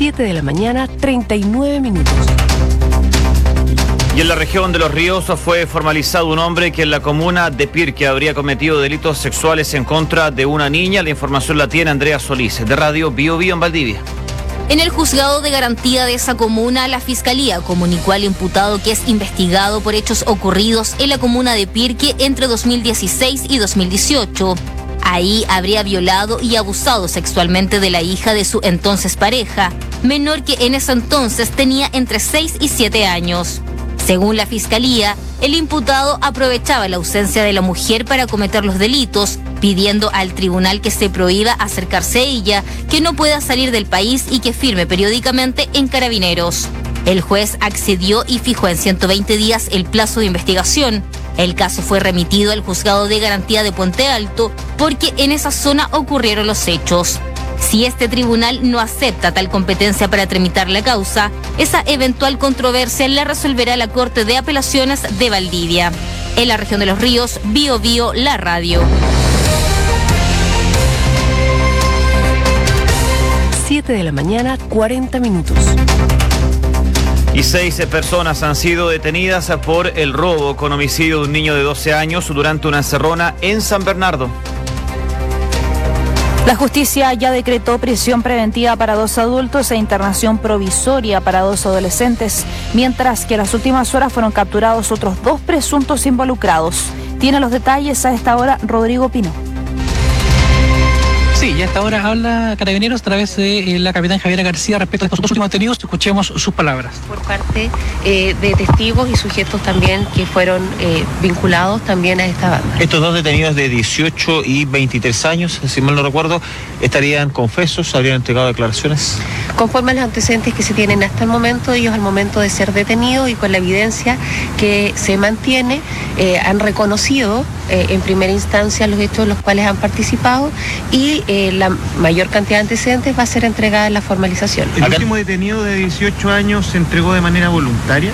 7 de la mañana, 39 minutos. Y en la región de Los Ríos fue formalizado un hombre que en la comuna de Pirque habría cometido delitos sexuales en contra de una niña. La información la tiene Andrea Solís, de Radio Bio Bio en Valdivia. En el juzgado de garantía de esa comuna, la Fiscalía comunicó al imputado que es investigado por hechos ocurridos en la comuna de Pirque entre 2016 y 2018. Ahí habría violado y abusado sexualmente de la hija de su entonces pareja, menor que en ese entonces tenía entre 6 y 7 años. Según la Fiscalía, el imputado aprovechaba la ausencia de la mujer para cometer los delitos, pidiendo al tribunal que se prohíba acercarse a ella, que no pueda salir del país y que firme periódicamente en Carabineros. El juez accedió y fijó en 120 días el plazo de investigación. El caso fue remitido al juzgado de garantía de Puente Alto porque en esa zona ocurrieron los hechos. Si este tribunal no acepta tal competencia para tramitar la causa, esa eventual controversia la resolverá la Corte de Apelaciones de Valdivia. En la región de Los Ríos, Bio Bio, la radio. 7 de la mañana, 40 minutos. Y 6 personas han sido detenidas por el robo con homicidio de un niño de 12 años durante una encerrona en San Bernardo. La justicia ya decretó prisión preventiva para 2 adultos e internación provisoria para 2 adolescentes, mientras que en las últimas horas fueron capturados otros 2 presuntos involucrados. Tiene los detalles a esta hora Rodrigo Pino. Sí, y a esta hora habla Carabineros a través de la capitán Javiera García respecto a estos 2 últimos detenidos. Escuchemos sus palabras. Por parte de testigos y sujetos también que fueron vinculados también a esta banda. Estos 2 detenidos de 18 y 23 años, si mal no recuerdo, ¿estarían confesos? ¿Habrían entregado declaraciones? Conforme a los antecedentes que se tienen hasta el momento, ellos al momento de ser detenidos y con la evidencia que se mantiene, han reconocido en primera instancia los hechos en los cuales han participado y la mayor cantidad de antecedentes va a ser entregada en la formalización. ¿El último detenido de 18 años se entregó de manera voluntaria?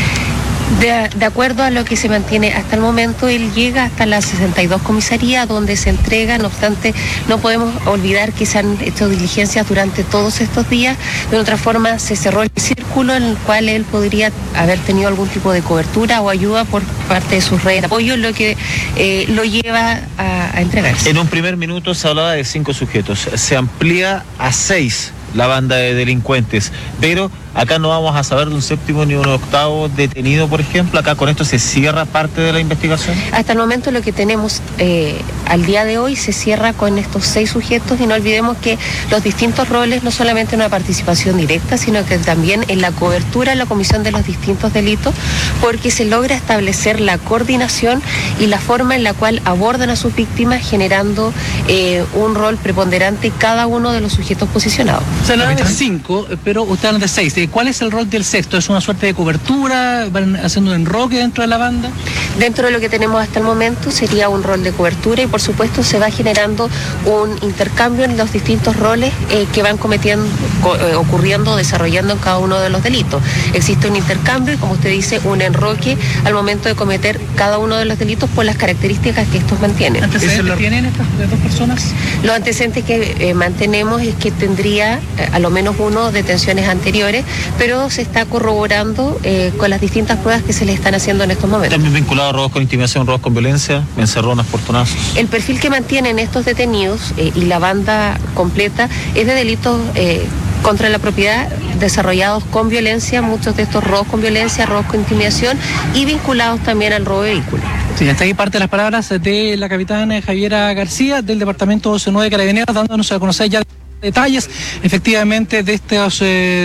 De acuerdo a lo que se mantiene hasta el momento, él llega hasta la 62 comisaría donde se entrega. No obstante, no podemos olvidar que se han hecho diligencias durante todos estos días. De otra forma, se cerró el círculo en el cual él podría haber tenido algún tipo de cobertura o ayuda por parte de sus redes de apoyo, lo que lo lleva a entregarse. En un primer minuto se hablaba de 5 sujetos, se amplía a 6 la banda de delincuentes, pero acá no vamos a saber de un 7º ni un 8º detenido, por ejemplo. Acá con esto se cierra parte de la investigación. Hasta el momento lo que tenemos al día de hoy se cierra con estos 6 sujetos y no olvidemos que los distintos roles, no solamente en una participación directa, sino que también en la cobertura, en la comisión de los distintos delitos, porque se logra establecer la coordinación y la forma en la cual abordan a sus víctimas, generando un rol preponderante cada uno de los sujetos posicionados. Se habla de 5, pero usted habla de 6. ¿Cuál es el rol del 6º? ¿Es una suerte de cobertura? ¿Van haciendo un enroque dentro de la banda? Dentro de lo que tenemos hasta el momento sería un rol de cobertura y por supuesto se va generando un intercambio en los distintos roles que van ocurriendo, desarrollando en cada uno de los delitos. Existe un intercambio y, como usted dice, un enroque al momento de cometer cada uno de los delitos por las características que estos mantienen. ¿Antecedentes tienen estas 2 personas? Los antecedentes que mantenemos es que tendría a lo menos 1 detenciones anteriores, pero se está corroborando con las distintas pruebas que se le están haciendo en estos momentos. También vinculado a robos con intimidación, robos con violencia, encerronas, portonazos. El perfil que mantienen estos detenidos y la banda completa es de delitos contra la propiedad desarrollados con violencia, muchos de estos robos con violencia, robos con intimidación y vinculados también al robo de vehículos. Sí, hasta ahí parte de las palabras de la capitana Javiera García del Departamento 9 de Carabineros, dándonos a conocer ya detalles efectivamente de estos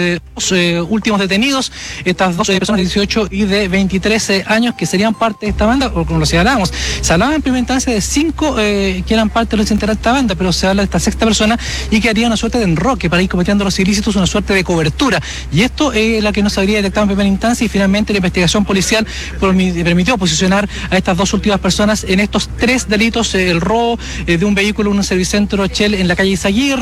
últimos detenidos, estas 2 personas de 18 y de 23 años que serían parte de esta banda, o como lo señalábamos. Se hablaba en primera instancia de 5 que eran parte de los integrantes de esta banda, pero se habla de esta 6ª persona y que haría una suerte de enroque para ir cometiendo los ilícitos, una suerte de cobertura. Y esto es la que no se habría detectado en primera instancia y finalmente la investigación policial permitió posicionar a estas 2 últimas personas en estos 3 delitos: el robo de un vehículo en un servicentro Shell en la calle Izaguirre,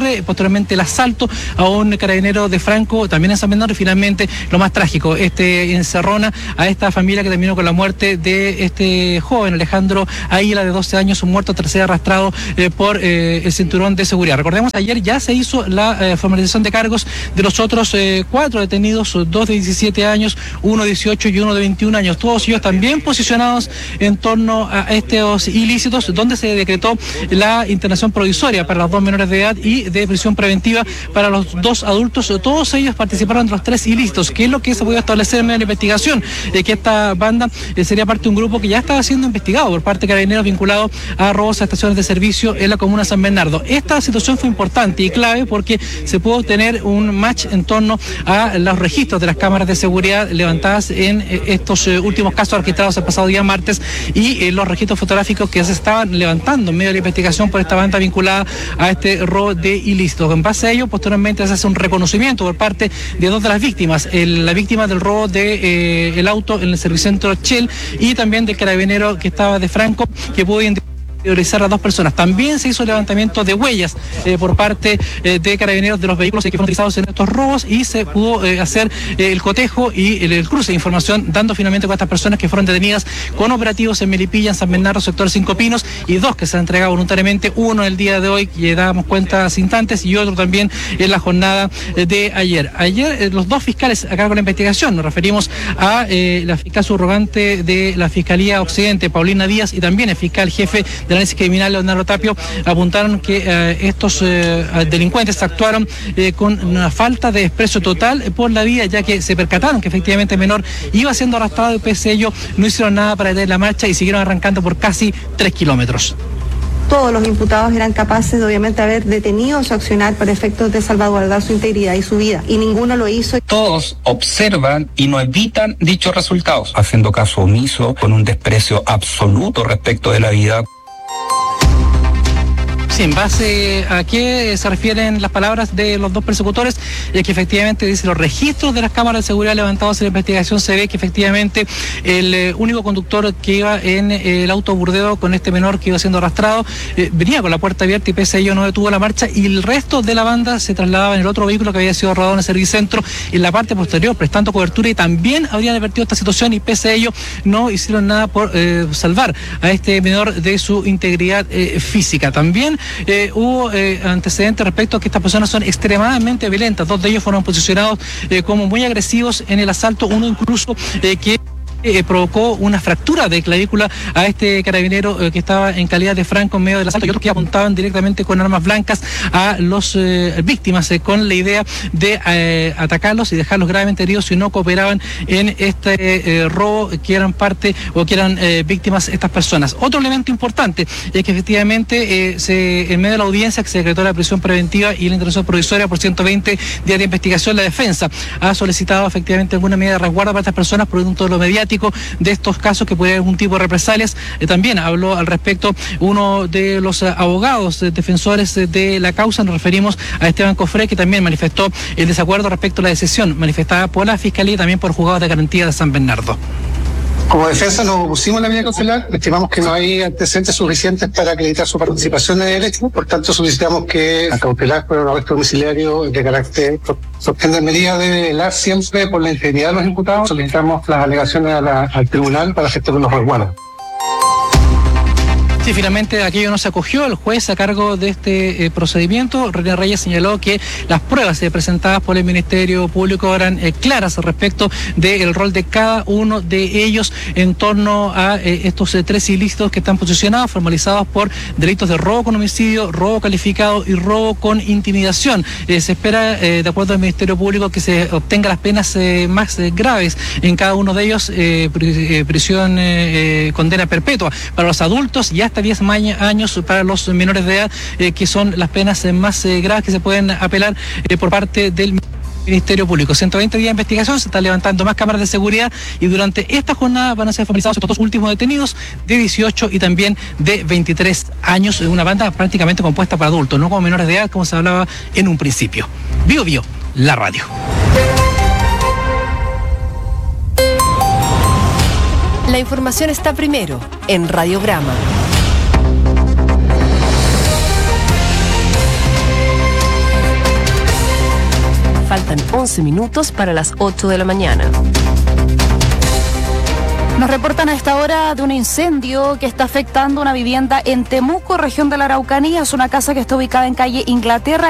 posteriormente el asalto a un carabinero de Franco, también en San Bernardo, y finalmente lo más trágico, encerrona a esta familia que terminó con la muerte de este joven, Alejandro Águila, de 12 años, un muerto tras ser arrastrado por el cinturón de seguridad. Recordemos, ayer ya se hizo la formalización de cargos de los otros 4 detenidos, 2 de 17 años, 1 de 18 y 1 de 21 años, todos ellos también posicionados en torno a estos ilícitos, donde se decretó la internación provisoria para los 2 menores de edad y de prisión preventiva para los 2 adultos. Todos ellos participaron de los 3 ilícitos, que es lo que se pudo establecer en medio de la investigación, que esta banda sería parte de un grupo que ya estaba siendo investigado por parte de carabineros vinculados a robos a estaciones de servicio en la comuna de San Bernardo. Esta situación fue importante y clave porque se pudo tener un match en torno a los registros de las cámaras de seguridad levantadas en estos últimos casos registrados el pasado día martes y los registros fotográficos que se estaban levantando en medio de la investigación por esta banda vinculada a este robo de ilícitos. En base a ello, posteriormente se hace un reconocimiento por parte de 2 de las víctimas, la víctima del robo de el auto en el servicentro Shell y también del carabinero que estaba de Franco, que pudo priorizar a 2 personas. También se hizo levantamiento de huellas por parte de carabineros de los vehículos que fueron utilizados en estos robos y se pudo hacer el cotejo y el cruce de información, dando finalmente con estas personas que fueron detenidas con operativos en Melipilla, en San Bernardo, sector 5 Pinos, y 2 que se han entregado voluntariamente, uno el día de hoy, que dábamos cuenta hace instantes, y otro también en la jornada de ayer. Ayer los 2 fiscales a cargo de la investigación, nos referimos a la fiscal subrogante de la Fiscalía Occidente, Paulina Díaz, y también el fiscal jefe de análisis criminal, Leonardo Tapio, apuntaron que estos delincuentes actuaron con una falta de desprecio total por la vía, ya que se percataron que efectivamente el menor iba siendo arrastrado y pese a ello no hicieron nada para detener la marcha y siguieron arrancando por casi 3 kilómetros. Todos los imputados eran capaces de obviamente haber detenido su accionar para efectos de salvaguardar su integridad y su vida, y ninguno lo hizo. Todos observan y no evitan dichos resultados, haciendo caso omiso, con un desprecio absoluto respecto de la vida. Sí, en base a qué se refieren las palabras de los 2 persecutores, es que efectivamente dice los registros de las cámaras de seguridad levantados en la investigación, se ve que efectivamente el único conductor que iba en el auto Burdeo con este menor que iba siendo arrastrado venía con la puerta abierta y pese a ello no detuvo la marcha, y el resto de la banda se trasladaba en el otro vehículo que había sido rodado en el servicentro en la parte posterior, prestando cobertura, y también habrían advertido esta situación y pese a ello no hicieron nada por salvar a este menor de su integridad física. También hubo antecedentes respecto a que estas personas son extremadamente violentas. 2 de ellos fueron posicionados como muy agresivos en el asalto, uno incluso que provocó una fractura de clavícula a este carabinero que estaba en calidad de Franco en medio del asalto, y otros que apuntaban directamente con armas blancas a los víctimas con la idea de atacarlos y dejarlos gravemente heridos si no cooperaban en este robo, que eran parte o que eran víctimas estas personas. Otro elemento importante es que efectivamente en medio de la audiencia que se decretó la prisión preventiva y la internación provisoria por 120 días de investigación, la defensa ha solicitado efectivamente alguna medida de resguardo para estas personas producto de lo mediático de estos casos que puede haber algún tipo de represalias. También habló al respecto uno de los abogados defensores de la causa, nos referimos a Esteban Cofré, que también manifestó el desacuerdo respecto a la decisión manifestada por la Fiscalía y también por juzgados de garantía de San Bernardo. Como defensa nos opusimos a la medida cautelar, estimamos que no hay antecedentes suficientes para acreditar su participación en el hecho, por tanto solicitamos que la cautelar por un arresto domiciliario de carácter sostener medidas de velar siempre por la integridad de los imputados. Solicitamos las alegaciones al tribunal para efectuar los resguardos. Sí, finalmente aquello no se acogió. El juez a cargo de este procedimiento, René Reyes, señaló que las pruebas presentadas por el Ministerio Público eran claras respecto del rol de cada uno de ellos en torno a estos 3 ilícitos que están posicionados, formalizados por delitos de robo con homicidio, robo calificado y robo con intimidación. Se espera, de acuerdo al Ministerio Público, que se obtengan las penas más graves en cada uno de ellos, prisión, condena perpetua para los adultos y hasta 10 años para los menores de edad, que son las penas más graves que se pueden apelar por parte del Ministerio Público. 120 días de investigación, se están levantando más cámaras de seguridad y durante esta jornada van a ser formalizados estos 2 últimos detenidos de 18 y también de 23 años, una banda prácticamente compuesta para adultos, no como menores de edad como se hablaba en un principio. Bio Bio, la radio. La información está primero en Radiograma. 11 minutos para las 8 de la mañana. Nos reportan a esta hora de un incendio que está afectando una vivienda en Temuco, región de la Araucanía. Es una casa que está ubicada en calle Inglaterra.